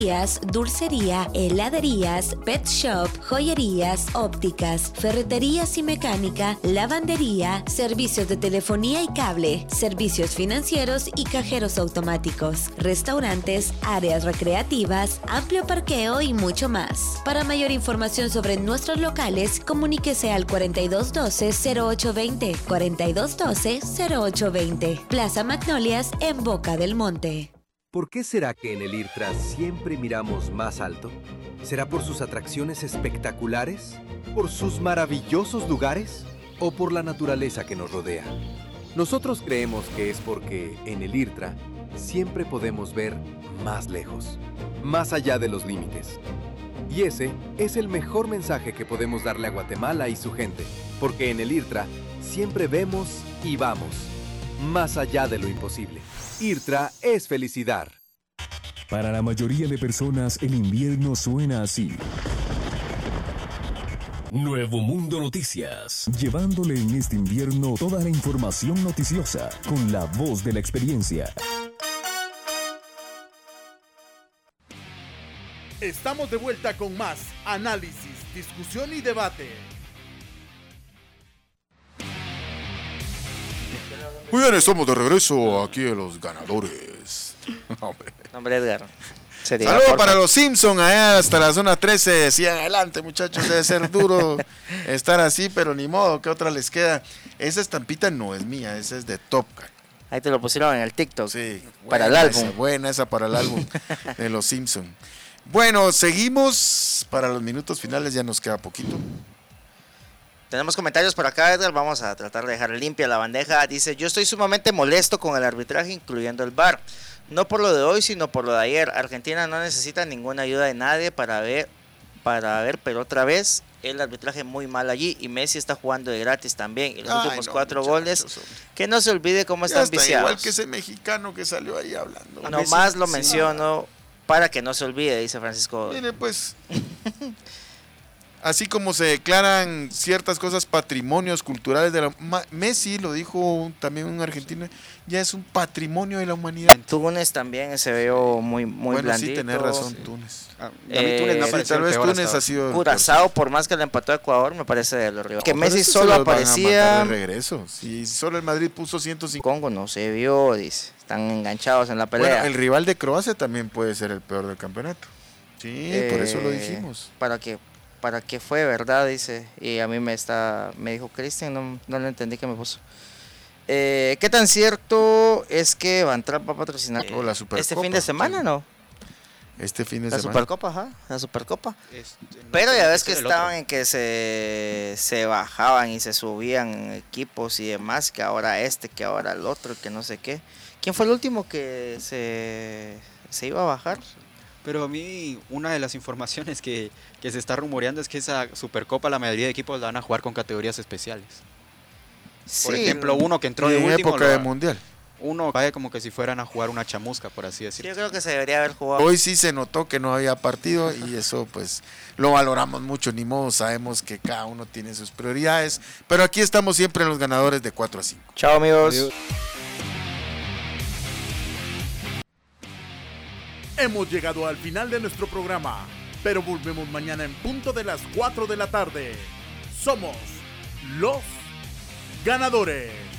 Dulcería, heladerías, pet shop, joyerías, ópticas, ferreterías y mecánica, lavandería, servicios de telefonía y cable, servicios financieros y cajeros automáticos, restaurantes, áreas recreativas, amplio parqueo y mucho más. Para mayor información sobre nuestros locales, comuníquese al 4212-0820, 4212-0820. Plaza Magnolias en Boca del Monte. ¿Por qué será que en el IRTRA siempre miramos más alto? ¿Será por sus atracciones espectaculares? ¿Por sus maravillosos lugares? ¿O por la naturaleza que nos rodea? Nosotros creemos que es porque en el IRTRA siempre podemos ver más lejos, más allá de los límites. Y ese es el mejor mensaje que podemos darle a Guatemala y su gente, porque en el IRTRA siempre vemos y vamos, más allá de lo imposible. IRTRA es felicidad. Para la mayoría de personas, el invierno suena así. Nuevo Mundo Noticias, llevándole en este invierno toda la información noticiosa con la voz de la experiencia. Estamos de vuelta con más análisis, discusión y debate. Muy bien, estamos de regreso aquí en Los Ganadores. Hombre, Edgar. Saludos para los Simpsons, allá hasta la zona 13. Sí, adelante, muchachos, debe ser duro estar así, pero ni modo, ¿qué otra les queda? Esa estampita no es mía, esa es de Top Gun. Ahí te lo pusieron en el TikTok. Sí, para el álbum. Buena esa para el álbum de los Simpsons. Bueno, seguimos para los minutos finales, ya nos queda poquito. Tenemos comentarios por acá, Edgar, vamos a tratar de dejar limpia la bandeja. Dice, yo estoy sumamente molesto con el arbitraje, incluyendo el VAR. No por lo de hoy, sino por lo de ayer. Argentina no necesita ninguna ayuda de nadie para ver, pero otra vez el arbitraje muy mal allí. Y Messi está jugando de gratis también. Y los últimos 4 goles, que no se olvide cómo están viciados. Igual que ese mexicano que salió ahí hablando. Nomás lo menciono para que no se olvide, dice Francisco. Mire, pues... Así como se declaran ciertas cosas patrimonios culturales de la... Messi lo dijo también un argentino, ya es un patrimonio de la humanidad. En Túnez también se veo muy blandito. Sí, tenés razón, Túnez. Túnez me sí, tal vez Túnez ha sido... Curazao, por más que le empató a Ecuador, me parece de los rivales. Que Messi solo aparecía... De regreso. Si solo el Madrid puso 105... Congo no se vio, dice. Están enganchados en la pelea. Bueno, el rival de Croacia también puede ser el peor del campeonato. Sí, por eso lo dijimos. ¿Para qué fue, verdad? Dice. Y a mí me dijo Cristian, no lo entendí que me puso. ¿Qué tan cierto es que Van Trump va a patrocinar la Supercopa, este fin de semana, no? Este fin de semana. La Supercopa, ajá, la Supercopa. Pero ya ves que estaban en que se bajaban y se subían equipos y demás, que ahora que ahora el otro, que no sé qué. ¿Quién fue el último que se iba a bajar? Pero a mí una de las informaciones que se está rumoreando es que esa Supercopa la mayoría de equipos la van a jugar con categorías especiales. Sí, por ejemplo, uno que entró de último... En época de mundial. Uno cae como que si fueran a jugar una chamusca, por así decirlo. Yo creo que se debería haber jugado. Hoy sí se notó que no había partido y eso pues lo valoramos mucho, ni modo, sabemos que cada uno tiene sus prioridades, pero aquí estamos siempre en Los Ganadores de 4 a 5. Chao, amigos. Adiós. Hemos llegado al final de nuestro programa, pero volvemos mañana en punto de las 4 de la tarde. Somos Los Ganadores.